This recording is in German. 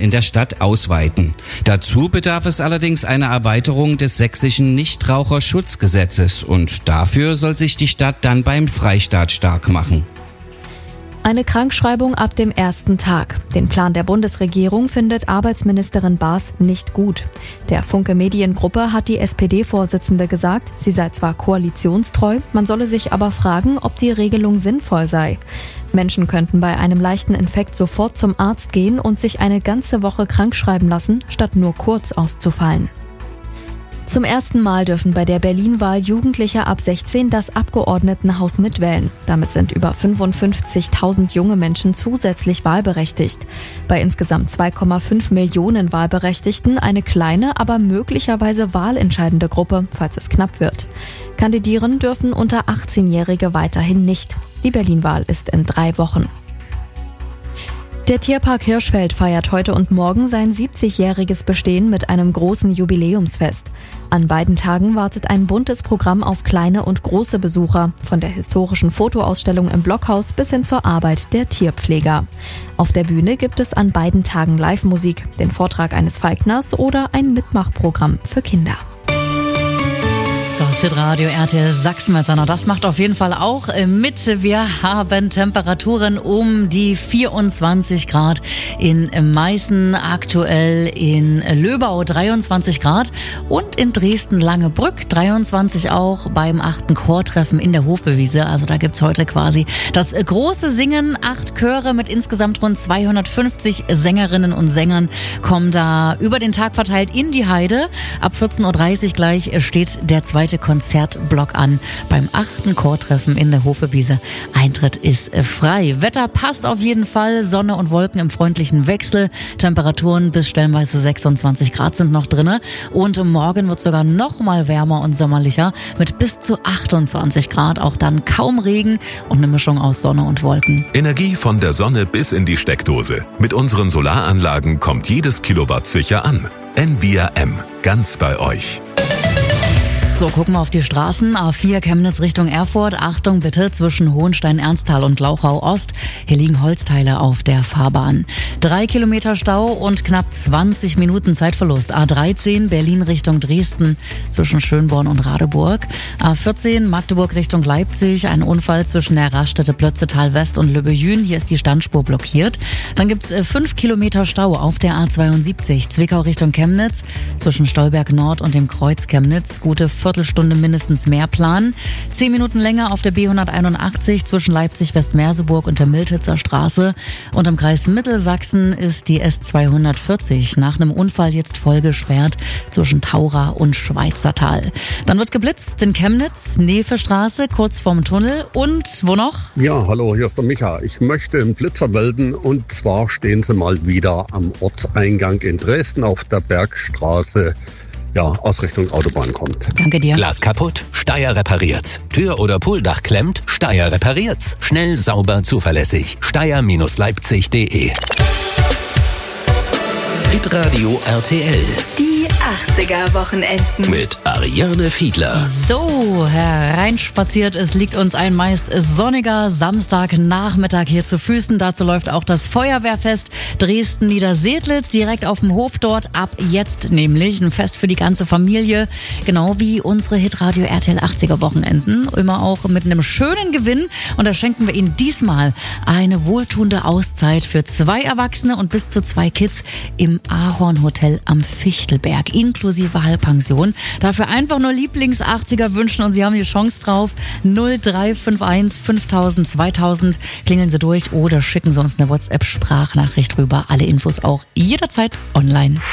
in der Stadt ausweiten. Dazu bedarf es allerdings einer Erweiterung des sächsischen Nichtraucherschutzgesetzes und dafür soll sich die Stadt dann beim Freistaat stark machen. Eine Krankschreibung ab dem ersten Tag. Den Plan der Bundesregierung findet Arbeitsministerin Baas nicht gut. Der Funke Mediengruppe hat die SPD-Vorsitzende gesagt, sie sei zwar koalitionstreu, man solle sich aber fragen, ob die Regelung sinnvoll sei. Menschen könnten bei einem leichten Infekt sofort zum Arzt gehen und sich eine ganze Woche krankschreiben lassen, statt nur kurz auszufallen. Zum ersten Mal dürfen bei der Berlin-Wahl Jugendliche ab 16 das Abgeordnetenhaus mitwählen. Damit sind über 55.000 junge Menschen zusätzlich wahlberechtigt. Bei insgesamt 2,5 Millionen Wahlberechtigten eine kleine, aber möglicherweise wahlentscheidende Gruppe, falls es knapp wird. Kandidieren dürfen unter 18-Jährige weiterhin nicht. Die Berlin-Wahl ist in 3 Wochen. Der Tierpark Hirschfeld feiert heute und morgen sein 70-jähriges Bestehen mit einem großen Jubiläumsfest. An beiden Tagen wartet ein buntes Programm auf kleine und große Besucher, von der historischen Fotoausstellung im Blockhaus bis hin zur Arbeit der Tierpfleger. Auf der Bühne gibt es an beiden Tagen Live-Musik, den Vortrag eines Falkners oder ein Mitmachprogramm für Kinder. Das Hitradio RTL Sachsen mit seiner, das macht auf jeden Fall auch mit. Wir haben Temperaturen um die 24 Grad in Meißen, aktuell in Löbau 23 Grad und in Dresden-Langebrück 23 auch beim 8. Chortreffen in der Hofbewiese. Also da gibt's heute quasi das große Singen. 8 Chöre mit insgesamt rund 250 Sängerinnen und Sängern kommen da über den Tag verteilt in die Heide. Ab 14.30 Uhr gleich steht der zweite Konzertblock an beim 8. Chortreffen in der Hofewiese. Eintritt ist frei. Wetter passt auf jeden Fall. Sonne und Wolken im freundlichen Wechsel. Temperaturen bis stellenweise 26 Grad sind noch drinne. Und morgen wird es sogar noch mal wärmer und sommerlicher mit bis zu 28 Grad. Auch dann kaum Regen und eine Mischung aus Sonne und Wolken. Energie von der Sonne bis in die Steckdose. Mit unseren Solaranlagen kommt jedes Kilowatt sicher an. NVIA M. Ganz bei euch. So, gucken wir auf die Straßen. A4 Chemnitz Richtung Erfurt. Achtung bitte zwischen Hohenstein-Ernsthal und Glauchau-Ost. Hier liegen Holzteile auf der Fahrbahn. 3 Kilometer Stau und knapp 20 Minuten Zeitverlust. A13 Berlin Richtung Dresden zwischen Schönborn und Radeburg. A14 Magdeburg Richtung Leipzig. Ein Unfall zwischen der Raststätte Plötzetal West und Löbejün. Hier ist die Standspur blockiert. Dann gibt's 5 Kilometer Stau auf der A72 Zwickau Richtung Chemnitz zwischen Stolberg Nord und dem Kreuz Chemnitz. Gute Viertelstunde mindestens mehr planen. 10 Minuten länger auf der B181 zwischen Leipzig-Westmerseburg und der Miltitzer Straße. Und im Kreis Mittelsachsen ist die S240 nach einem Unfall jetzt voll gesperrt zwischen Taura und Schweizertal. Dann wird geblitzt in Chemnitz, Nefe-Straße, kurz vorm Tunnel. Und wo noch? Ja, hallo, hier ist der Micha. Ich möchte einen Blitzer melden und zwar stehen sie mal wieder am Ortseingang in Dresden auf der Bergstraße. Ja, aus Richtung Autobahn kommt. Danke dir. Glas kaputt? Steyr repariert's. Tür- oder Pooldach klemmt? Steyr repariert's. Schnell, sauber, zuverlässig. Steyr-Leipzig.de. Hitradio RTL. Die 80er-Wochenenden. Mit Ariane Fiedler. So, hereinspaziert. Es liegt uns ein meist sonniger Samstagnachmittag hier zu Füßen. Dazu läuft auch das Feuerwehrfest Dresden-Niedersedlitz direkt auf dem Hof dort. Ab jetzt nämlich ein Fest für die ganze Familie. Genau wie unsere Hitradio RTL 80er-Wochenenden. Immer auch mit einem schönen Gewinn. Und da schenken wir Ihnen diesmal eine wohltuende Auszeit für 2 Erwachsene und bis zu 2 Kids im Ahorn Hotel am Fichtelberg, inklusive Halbpension. Dafür einfach nur Lieblings-80er wünschen und Sie haben die Chance drauf. 0351 5000 2000. Klingeln Sie durch oder schicken Sie uns eine WhatsApp-Sprachnachricht rüber. Alle Infos auch jederzeit online.